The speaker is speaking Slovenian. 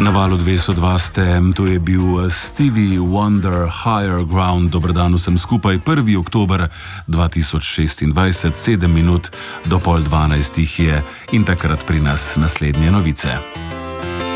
Na valu 202 ste, to je bil Stevie Wonder, Higher Ground. Dober dan vsem skupaj, 1. oktober 2026, 7 minut do pol 12 je in takrat pri nas naslednje novice.